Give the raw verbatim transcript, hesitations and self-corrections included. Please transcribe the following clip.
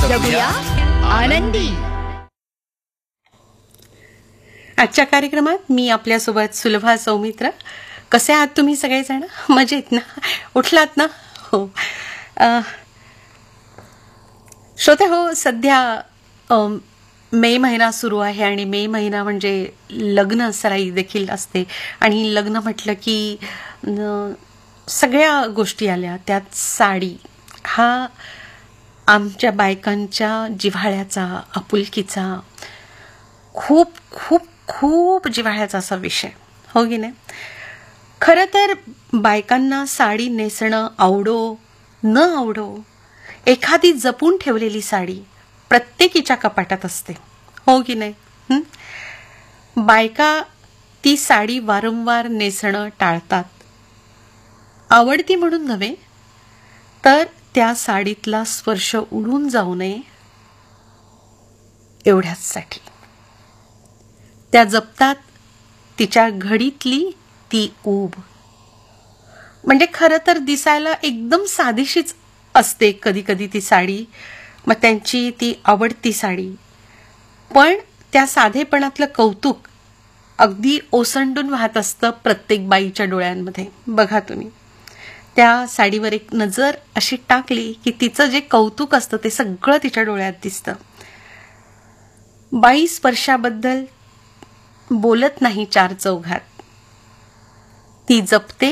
जगूया आनंदी. आजच्या कार्यक्रमात मी आपल्यासोबत सुलभा सौमित्र. कसे आहात तुम्ही सगळेजण? मजेत ना? उठलात ना? हो. श्रोते हो, सध्या मे महिना सुरू आहे आणि मे महिना म्हणजे लग्न सराई देखील असते. आणि लग्न म्हटलं की सगळ्या गोष्टी आल्या, त्यात साडी हा आमच्या बायकांच्या जिव्हाळ्याचा, आपुलकीचा, खूप खूप खूप जिव्हाळ्याचा असा विषय, हो की नाही? खरं तर बायकांना साडी नेसणं आवडो न आवडो, एखादी जपून ठेवलेली साडी प्रत्येकीच्या कपाटात असते, हो की नाही? बायका ती साडी वारंवार नेसणं टाळतात. आवडती म्हणून नव्हे, तर त्या साडीतला स्पर्श उडून जाऊ नये एवढ्याचसाठी. त्या जपतात तिच्या घडीतली ती ऊब. म्हणजे खरं तर दिसायला एकदम साधीशीच असते कधी कधी ती साडी, मग त्यांची ती आवडती साडी, पण त्या साधेपणातलं कौतुक अगदी ओसंडून वाहत असतं प्रत्येक बाईच्या डोळ्यांमध्ये. बघा तुम्ही, त्या साडीवर एक नजर अशी टाकली की तिचं जे कौतुक असतं ते सगळं तिच्या डोळ्यात दिसतं. बाई स्पर्शाबद्दल बोलत नाही चार चौघात, ती जपते